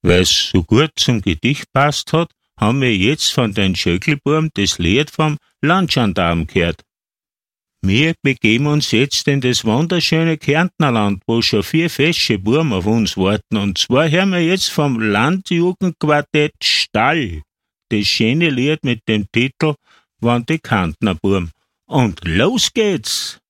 Weil's so gut zum Gedicht passt hat, haben wir jetzt von den Schöckelburm das Lied vom Landgendarm gehört. Wir begeben uns jetzt in das wunderschöne Kärntnerland, wo schon 4 fesche Burm auf uns warten. Und zwar hören wir jetzt vom Landjugendquartett Stall das schöne Lied mit dem Titel Wann die Kärntner Burm. Und los geht's!